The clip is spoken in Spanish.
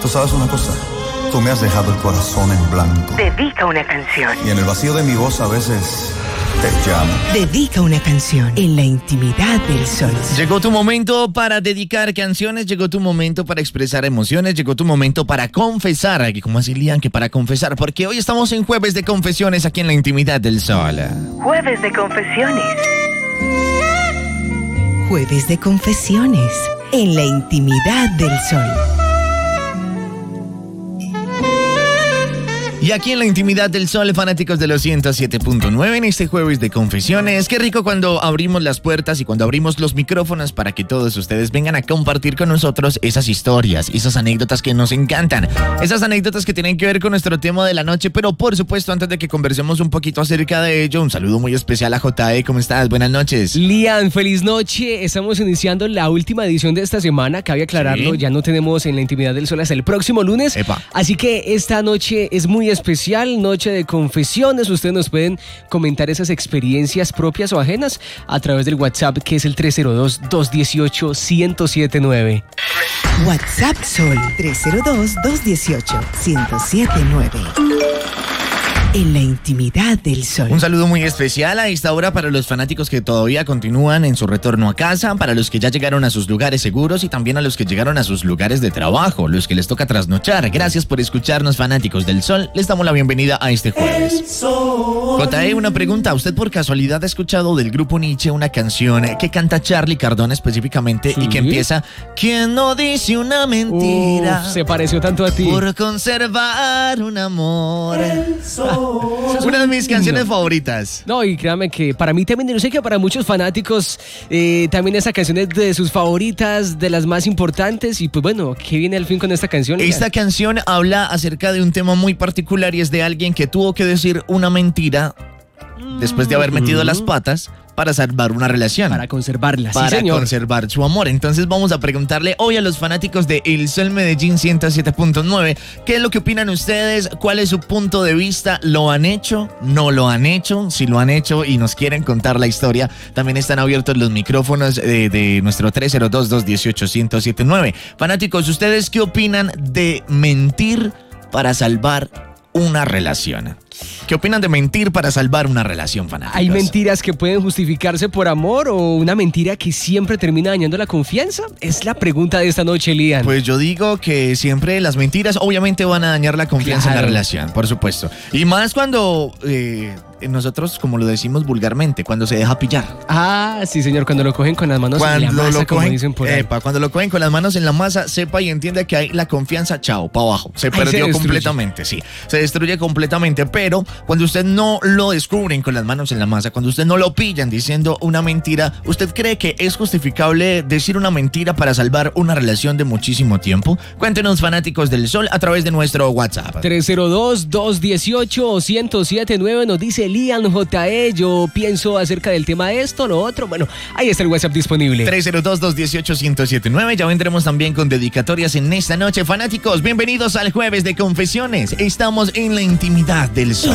Tú sabes una cosa, tú me has dejado el corazón en blanco. Dedica una canción. Y en el vacío de mi voz a veces te llamo. Dedica una canción en la intimidad del sol. Llegó tu momento para dedicar canciones, llegó tu momento para expresar emociones, llegó tu momento para confesar. ¿Cómo así, Lian, que para confesar? Porque hoy estamos en Jueves de Confesiones aquí en la intimidad del sol. Jueves de confesiones. Jueves de confesiones en la intimidad del sol. Y aquí en la intimidad del sol, fanáticos de los 107.9 en este Jueves de Confesiones. Qué rico cuando abrimos las puertas y cuando abrimos los micrófonos para que todos ustedes vengan a compartir con nosotros esas historias, esas anécdotas que nos encantan. Esas anécdotas que tienen que ver con nuestro tema de la noche, pero por supuesto, antes de que conversemos un poquito acerca de ello, un saludo muy especial a J.E. ¿Cómo estás? Buenas noches. Lian, feliz noche. Estamos iniciando la última edición de esta semana. Cabe aclararlo, Sí. ya no tenemos en la intimidad del sol hasta el próximo lunes. Epa. Así que esta noche es muy especial, noche de confesiones. Ustedes nos pueden comentar esas experiencias propias o ajenas a través del WhatsApp, que es el 302-218-1079. WhatsApp Sol 302-218-1079. En la intimidad del sol. Un saludo muy especial a esta hora para los fanáticos que todavía continúan en su retorno a casa, para los que ya llegaron a sus lugares seguros y también a los que llegaron a sus lugares de trabajo, los que les toca trasnochar. Gracias por escucharnos, fanáticos del sol. Les damos la bienvenida a este jueves. J.E., una pregunta. ¿Usted por casualidad ha escuchado del grupo Nietzsche una canción que canta Charly Cardona específicamente y que empieza: ¿Quién no dice una mentira? Se pareció tanto a ti. Por conservar un amor. Una de mis canciones favoritas. No, y créame que para mí también, yo sé que para muchos fanáticos también esa canción es de sus favoritas, de las más importantes. Y pues bueno, ¿qué viene al fin con esta canción? Esta canción habla acerca de un tema muy particular y es de alguien que tuvo que decir una mentira después de haber metido las patas para salvar una relación. Para conservarla, Para sí, señor. conservar su amor. Entonces vamos a preguntarle hoy a los fanáticos de El Sol Medellín 107.9 ¿qué es lo que opinan ustedes? ¿Cuál es su punto de vista? ¿Lo han hecho? ¿No lo han hecho? Si lo han hecho y nos quieren contar la historia, también están abiertos los micrófonos de nuestro 302-218-1079. Fanáticos, ¿ustedes qué opinan de mentir para salvar una relación? ¿Qué opinan de mentir para salvar una relación, fanáticos? ¿Hay mentiras que pueden justificarse por amor o una mentira que siempre termina dañando la confianza? Es la pregunta de esta noche, Lian. Pues yo digo que siempre las mentiras obviamente van a dañar la confianza en la relación, por supuesto. Y más cuando nosotros, como lo decimos vulgarmente, cuando se deja pillar. Ah, sí, señor, cuando lo cogen con las manos en la masa, como dicen por ahí. Cuando lo cogen con las manos en la masa, sepa y entienda que hay la confianza, chao, para abajo. Se perdió completamente, sí. Se destruye completamente, pero cuando usted no lo descubren con las manos en la masa, cuando usted no lo pillan diciendo una mentira, ¿usted cree que es justificable decir una mentira para salvar una relación de muchísimo tiempo? Cuéntenos, fanáticos del sol, a través de nuestro WhatsApp. 302-218-1079 nos dice Lian, J.E., yo pienso acerca del tema de esto, lo otro. Bueno, ahí está el WhatsApp disponible. 302-218-1079. Ya vendremos también con dedicatorias en esta noche. Fanáticos, bienvenidos al Jueves de Confesiones. Estamos en la intimidad del sol.